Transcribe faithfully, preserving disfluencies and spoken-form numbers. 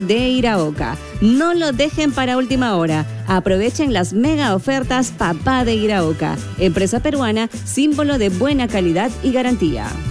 de Iraoka. No lo dejen para última hora. Aprovechen las mega ofertas Papá de Iraoka, empresa peruana, símbolo de buena calidad y garantía.